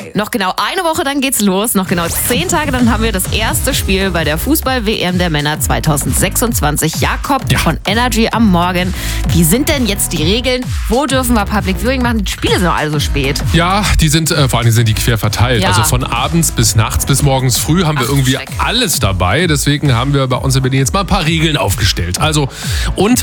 Noch genau eine Woche, dann geht's los. Noch genau 10 Tage, dann haben wir das erste Spiel bei der Fußball-WM der Männer 2026. Jakob von Energy am Morgen. Wie sind denn jetzt die Regeln? Wo dürfen wir Public Viewing machen? Die Spiele sind doch alle so spät. Ja, die sind, vor allem sind die quer verteilt. Ja. Also von abends bis nachts bis morgens früh haben wir irgendwie alles dabei. Deswegen haben wir bei uns in Berlin jetzt mal ein paar Regeln aufgestellt. Also unter